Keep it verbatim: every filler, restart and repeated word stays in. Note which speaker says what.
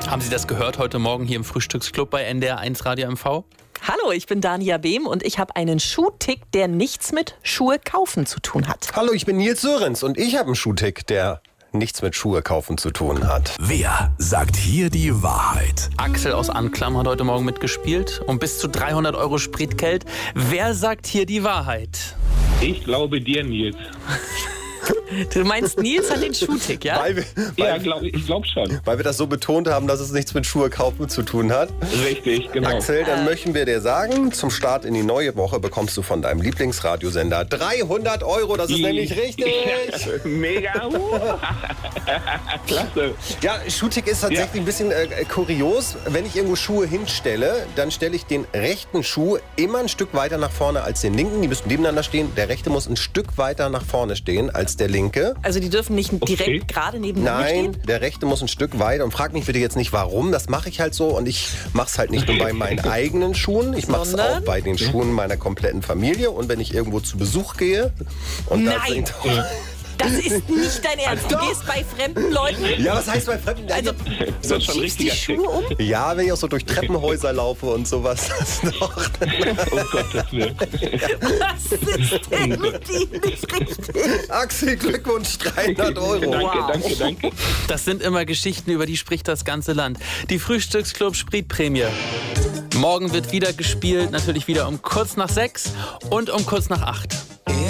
Speaker 1: Haben Sie das gehört heute Morgen hier im Frühstücksclub bei N D R eins Radio M V?
Speaker 2: Hallo, ich bin Dania Behm und ich habe einen Schuhtick, der nichts mit Schuhe kaufen zu tun hat.
Speaker 3: Hallo, ich bin Nils Sörenz und ich habe einen Schuhtick, der nichts mit Schuhe kaufen zu tun hat.
Speaker 4: Wer sagt hier die Wahrheit?
Speaker 1: Axel aus Anklam hat heute Morgen mitgespielt. Um bis zu dreihundert Euro Spritgeld. Wer sagt hier die Wahrheit?
Speaker 5: Ich glaube dir, Nils.
Speaker 2: Du meinst, Nils hat den Schuhtick, ja?
Speaker 3: Weil wir,
Speaker 5: Ja,
Speaker 3: weil,
Speaker 5: glaub, ich glaube schon.
Speaker 3: weil wir das so betont haben, dass es nichts mit Schuhe kaufen zu tun hat.
Speaker 5: Richtig, genau.
Speaker 3: Axel, dann möchten wir dir sagen, zum Start in die neue Woche bekommst du von deinem Lieblingsradiosender dreihundert Euro. Das ist
Speaker 5: Die-
Speaker 3: nämlich richtig.
Speaker 5: Mega. Klasse.
Speaker 3: Ja, Schuhtick ist tatsächlich
Speaker 5: Ja.
Speaker 3: ein bisschen äh, kurios. Wenn ich irgendwo Schuhe hinstelle, dann stelle ich den rechten Schuh immer ein Stück weiter nach vorne als den linken. Die müssen nebeneinander stehen. Der rechte muss ein Stück weiter nach vorne stehen als der linke.
Speaker 2: Also die dürfen nicht direkt
Speaker 5: Okay.
Speaker 2: gerade nebeneinander
Speaker 3: Nein,
Speaker 2: stehen?
Speaker 3: der rechte muss ein Stück weiter. Und frag mich bitte jetzt nicht, warum. Das mache ich halt so. Und ich mache es halt nicht nur bei meinen eigenen Schuhen. Ich mache es
Speaker 2: Sondern?
Speaker 3: auch bei den Schuhen meiner kompletten Familie. Und wenn ich irgendwo zu Besuch gehe. Und da
Speaker 2: Nein.
Speaker 3: sind
Speaker 2: Das ist nicht dein Ernst. Du
Speaker 3: Doch.
Speaker 2: gehst bei fremden Leuten.
Speaker 3: Ja, was heißt bei Fremden?
Speaker 2: Also,
Speaker 5: Das ist schon ein
Speaker 2: schiebst die
Speaker 5: richtiger Trick.
Speaker 2: Schuhe um?
Speaker 3: Ja, wenn ich auch so durch Treppenhäuser laufe und sowas. Das noch.
Speaker 5: Oh Gottes Willen.
Speaker 2: Was ist denn mit ihm nicht richtig?
Speaker 3: Axel, Glückwunsch, dreihundert Euro.
Speaker 5: Danke,
Speaker 2: Wow.
Speaker 5: danke, danke.
Speaker 1: Das sind immer Geschichten, über die spricht das ganze Land. Die Frühstücksclub Spritprämie. Morgen wird wieder gespielt, natürlich wieder um kurz nach sechs und um kurz nach acht.